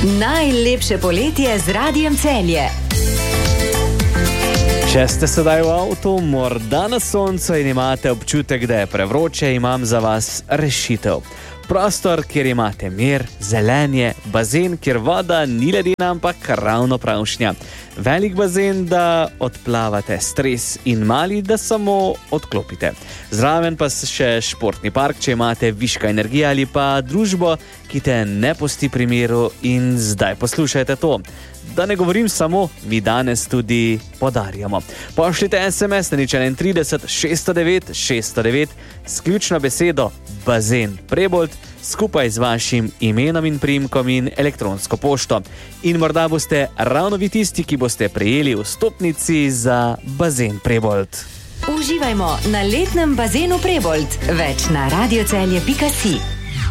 Najlepše poletje z Radiem Celje. Če ste sedaj v avtu, morda na soncu in imate občutek, da je prevroče, imam za vas rešitev. Prostor, kjer imate mir, zelenje, bazen, kjer voda ni ledena, ampak ravno pravšnja. Velik bazen, da odplavate stres, in mali, da samo odklopite. Zraven pa še športni park, če imate viška energije ali pa družbo, ki te ne pusti pri miru. In zdaj poslušajte to. Da ne govorim samo, mi danes tudi podarjamo. Pošljite SMS na 031 609 609 s ključno besedo bazen Prebold skupaj z vašim imenom in priimkom in elektronsko pošto. In morda boste ravno vi tisti, ki boste prejeli vstopnici za bazen Prebold. Uživajmo na letnem bazenu Prebold. Več na radiocelje.si.